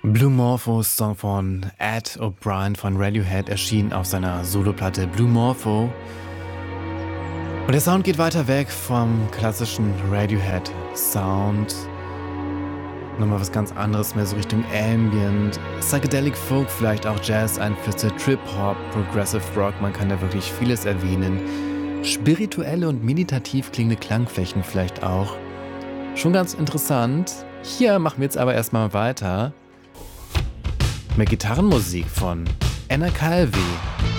Blue Morpho, Song von Ed O'Brien von Radiohead, erschien auf seiner Soloplatte Blue Morpho. Und der Sound geht weiter weg vom klassischen Radiohead-Sound. Nochmal was ganz anderes, mehr so Richtung Ambient, Psychedelic Folk, vielleicht auch Jazz-Einflüsse, Trip-Hop, Progressive Rock, man kann da wirklich vieles erwähnen. Spirituelle und meditativ klingende Klangflächen vielleicht auch. Schon ganz interessant. Hier machen wir jetzt aber erstmal weiter mit Gitarrenmusik von Anna Calvi.